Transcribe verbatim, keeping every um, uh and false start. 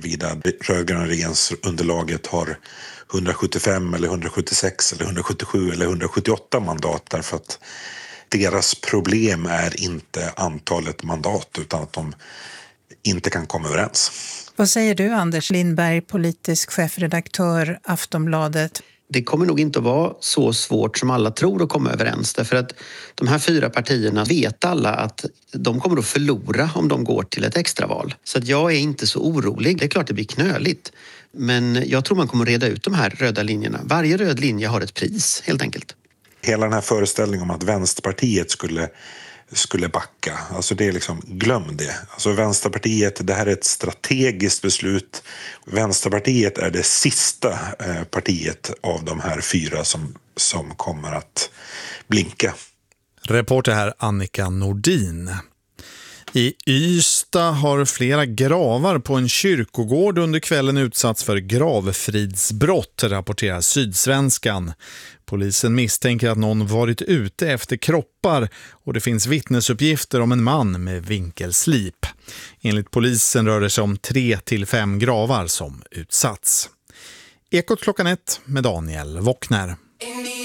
huruvida det rödgröna regeringsunderlaget har hundrasjuttiofem eller hundrasjuttiosex eller hundrasjuttiosju eller hundrasjuttioåtta mandat, därför att deras problem är inte antalet mandat utan att de inte kan komma överens. Vad säger du, Anders Lindberg, politisk chefredaktör, Aftonbladet? Det kommer nog inte att vara så svårt som alla tror att komma överens. Därför att de här fyra partierna vet alla att de kommer att förlora om de går till ett extraval. Så att jag är inte så orolig. Det är klart det blir knöligt. Men jag tror man kommer att reda ut de här röda linjerna. Varje röd linje har ett pris, helt enkelt. Hela den här föreställningen om att Vänsterpartiet skulle, skulle backa, alltså det är liksom, glöm det. Alltså Vänsterpartiet, det här är ett strategiskt beslut. Vänsterpartiet är det sista eh, partiet av de här fyra som, som kommer att blinka. Reporter här Annika Nordin. I Ystad har flera gravar på en kyrkogård under kvällen utsatts för gravfridsbrott, rapporterar Sydsvenskan. Polisen misstänker att någon varit ute efter kroppar och det finns vittnesuppgifter om en man med vinkelslip. Enligt polisen rör det sig om tre till fem gravar som utsatts. Ekot klockan ett med Daniel Wockner.